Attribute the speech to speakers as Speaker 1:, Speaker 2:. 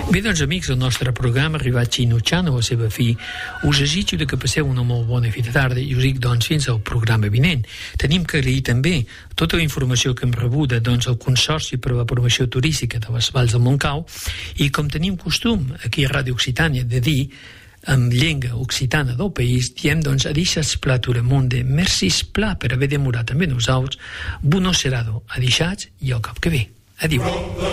Speaker 1: Bé, doncs, amics, el nostre programa ha arribat xinutxant a la seva fi. Us desitjo que passeu una molt bona fi de tarda i us dic, doncs, fins al programa vinent. Tenim que agrair també tota la informació que hem rebut doncs, al Consorci per a la Promoció Turística de les Valls del Montcau i, com tenim costum aquí a Ràdio Occitània de dir, en llengua occitana del país, diem, doncs, a deixes platura monde, merci pla per haver demorat també nosaltres, buono serado, a deixats i al cop que ve. Adiu.